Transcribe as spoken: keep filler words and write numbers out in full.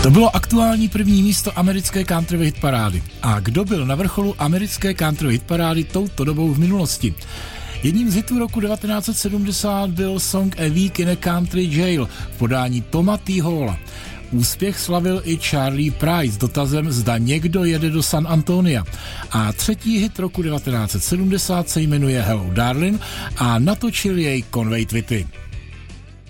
To bylo aktuální první místo americké countryové hitparády. A kdo byl na vrcholu americké countryové hitparády touto dobou v minulosti? Jedním z hitů roku devatenáct set sedmdesát byl song A Week in a Country Jail v podání Toma T. Halla. Úspěch slavil i Charlie Price s dotazem, zda někdo jede do San Antonia. A třetí hit roku devatenáct set sedmdesát se jmenuje Hello Darling a natočil jej Conway Twitty.